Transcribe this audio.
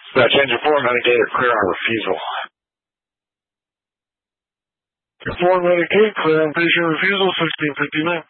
Yeah, change your form Medicaid or clear on refusal. Your form Medicaid clear on patient refusal, 1659.